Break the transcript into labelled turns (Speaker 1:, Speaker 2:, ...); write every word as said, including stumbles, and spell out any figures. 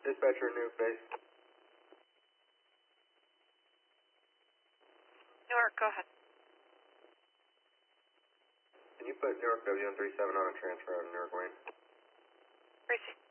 Speaker 1: Dispatcher, Newark base.
Speaker 2: Newark, go ahead.
Speaker 1: Can you put Newark W one three seven on a transfer out of Newark Wayne?
Speaker 2: Tracy.